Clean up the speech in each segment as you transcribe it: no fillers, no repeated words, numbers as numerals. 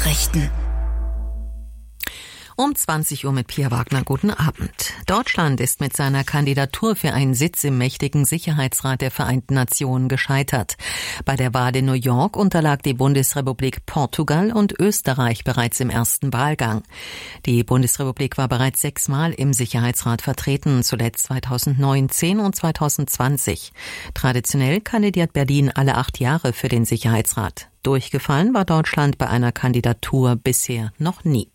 Nachrichten. Um 20 Uhr mit Pia Wagner. Guten Abend. Deutschland ist mit seiner Kandidatur für einen Sitz im mächtigen Sicherheitsrat der Vereinten Nationen gescheitert. Bei der Wahl in New York unterlag die Bundesrepublik Portugal und Österreich bereits im ersten Wahlgang. Die Bundesrepublik war bereits 6-mal im Sicherheitsrat vertreten, zuletzt 2019 und 2020. Traditionell kandidiert Berlin alle 8 Jahre für den Sicherheitsrat. Durchgefallen war Deutschland bei einer Kandidatur bisher noch nie.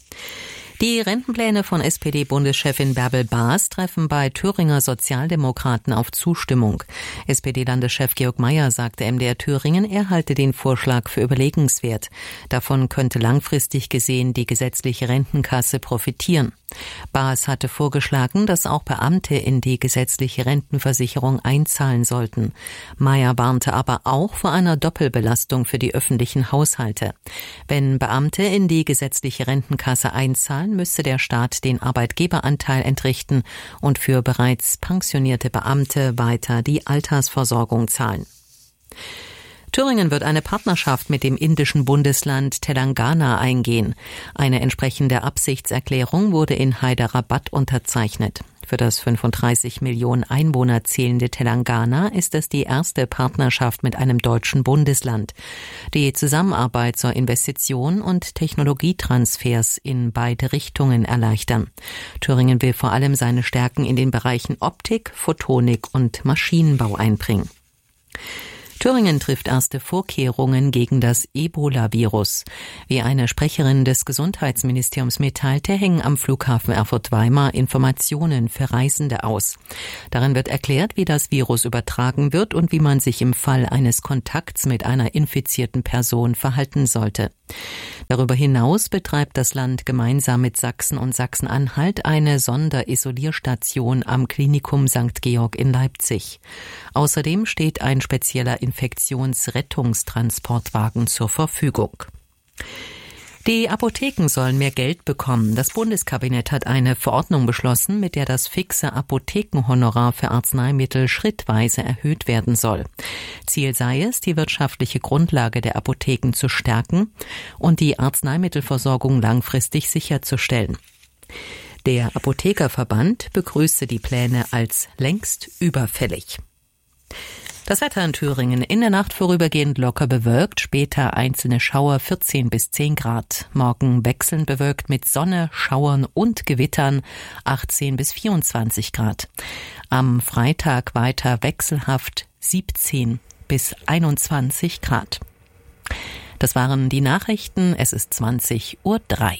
Die Rentenpläne von SPD-Bundeschefin Bärbel Baas treffen bei Thüringer Sozialdemokraten auf Zustimmung. SPD-Landeschef Georg Mayer sagte MDR Thüringen, er halte den Vorschlag für überlegenswert. Davon könnte langfristig gesehen die gesetzliche Rentenkasse profitieren. Baas hatte vorgeschlagen, dass auch Beamte in die gesetzliche Rentenversicherung einzahlen sollten. Mayer warnte aber auch vor einer Doppelbelastung für die öffentlichen Haushalte. Wenn Beamte in die gesetzliche Rentenkasse einzahlen, müsste der Staat den Arbeitgeberanteil entrichten und für bereits pensionierte Beamte weiter die Altersversorgung zahlen. Thüringen wird eine Partnerschaft mit dem indischen Bundesland Telangana eingehen. Eine entsprechende Absichtserklärung wurde in Hyderabad unterzeichnet. Für das 35 Millionen Einwohner zählende Telangana ist es die erste Partnerschaft mit einem deutschen Bundesland. Die Zusammenarbeit soll Investitionen und Technologietransfers in beide Richtungen erleichtern. Thüringen will vor allem seine Stärken in den Bereichen Optik, Photonik und Maschinenbau einbringen. Thüringen trifft erste Vorkehrungen gegen das Ebola-Virus. Wie eine Sprecherin des Gesundheitsministeriums mitteilte, hängen am Flughafen Erfurt-Weimar Informationen für Reisende aus. Darin wird erklärt, wie das Virus übertragen wird und wie man sich im Fall eines Kontakts mit einer infizierten Person verhalten sollte. Darüber hinaus betreibt das Land gemeinsam mit Sachsen und Sachsen-Anhalt eine Sonderisolierstation am Klinikum St. Georg in Leipzig. Außerdem steht ein spezieller Infektionsrettungstransportwagen zur Verfügung. Die Apotheken sollen mehr Geld bekommen. Das Bundeskabinett hat eine Verordnung beschlossen, mit der das fixe Apothekenhonorar für Arzneimittel schrittweise erhöht werden soll. Ziel sei es, die wirtschaftliche Grundlage der Apotheken zu stärken und die Arzneimittelversorgung langfristig sicherzustellen. Der Apothekerverband begrüßte die Pläne als längst überfällig. Das Wetter in Thüringen: in der Nacht vorübergehend locker bewölkt, später einzelne Schauer, 14 bis 10 Grad. Morgen wechselnd bewölkt mit Sonne, Schauern und Gewittern, 18 bis 24 Grad. Am Freitag weiter wechselhaft, 17 bis 21 Grad. Das waren die Nachrichten. Es ist 20:03 Uhr.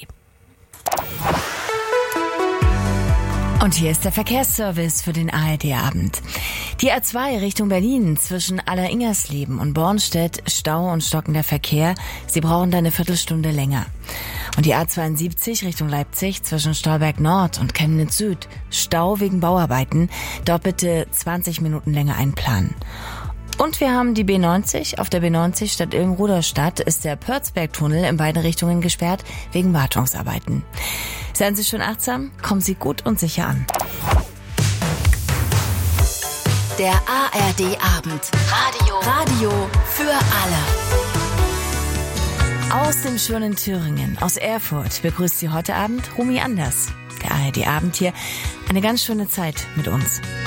Und hier ist der Verkehrsservice für den ARD-Abend. Die A2 Richtung Berlin zwischen Alleringersleben und Bornstedt, Stau und stockender Verkehr. Sie brauchen da eine Viertelstunde länger. Und die A72 Richtung Leipzig zwischen Stolberg Nord und Chemnitz Süd, Stau wegen Bauarbeiten. Dort bitte 20 Minuten länger einplanen. Und wir haben die B90. Auf der B90 Stadt Ilm-Rudolstadt ist der Pörzberg-Tunnel in beide Richtungen gesperrt wegen Wartungsarbeiten. Seien Sie schön achtsam, kommen Sie gut und sicher an. Der ARD-Abend. Radio für alle. Aus dem schönen Thüringen, aus Erfurt, begrüßt Sie heute Abend Rumi Anders. Der ARD-Abend hier, eine ganz schöne Zeit mit uns.